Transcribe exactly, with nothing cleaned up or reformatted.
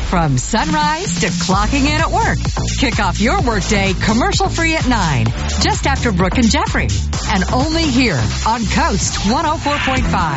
From sunrise to clocking in at work. Kick off your workday commercial-free at nine, just after Brooke and Jeffrey. And only here on Coast one oh four point five.